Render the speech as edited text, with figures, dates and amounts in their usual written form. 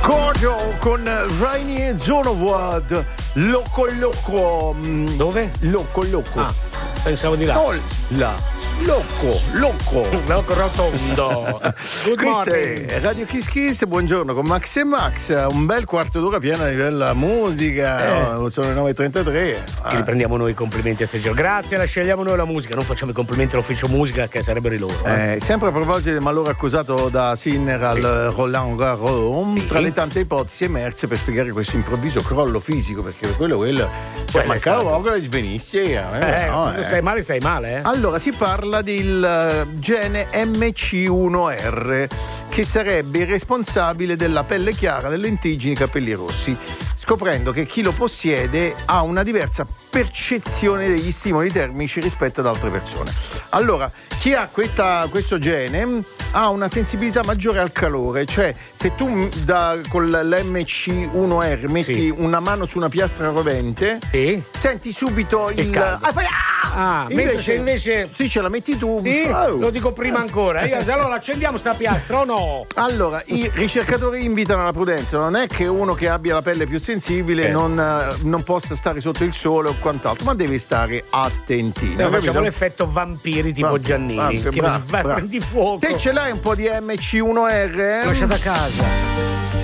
Gojo con Rainy Zonowad. Loco. Dove? Loco. Ah, pensavo di là. Loco rotondo. Good Questa morning. è Radio Kiss Kiss, buongiorno con Max e Max. Un bel quarto d'ora piena di bella musica. No? Sono le 9.33. Ci riprendiamo noi i complimenti a Stegio. Grazie, la scegliamo noi la musica, non facciamo i complimenti all'ufficio musica che sarebbero i loro. Sempre a proposito del malore accusato da Sinner al Roland Garros, tra le tante ipotesi emerse per spiegare questo improvviso crollo fisico, perché quello cioè mancava poco e svenisse. Stai male. Allora si parla del gene MC1R che sarebbe il responsabile della pelle chiara, delle lentiggini, capelli rossi, scoprendo che chi lo possiede ha una diversa percezione degli stimoli termici rispetto ad altre persone. Allora, chi ha questo gene ha una sensibilità maggiore al calore, cioè se tu con l'MC1R metti una mano su una piastra rovente, senti subito il invece sì, ce la metti tu. Sì, lo dico prima ancora. Allora accendiamo sta piastra o no? Allora, i ricercatori invitano alla prudenza. Non è che uno che abbia la pelle più sensibile non possa stare sotto il sole o quant'altro, ma deve stare attentino. Facciamo l'effetto vampiri tipo Giannini, che prendi fuoco. Te ce l'hai un po' di MC1R? Lasciate a casa.